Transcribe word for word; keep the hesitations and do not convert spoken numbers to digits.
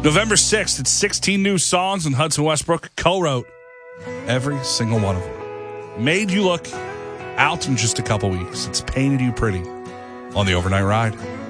November sixth, it's sixteen new songs, and Hudson Westbrook co-wrote every single one of them. Made You Look, out in just a couple weeks. It's Painted You Pretty on the Overnight Ride.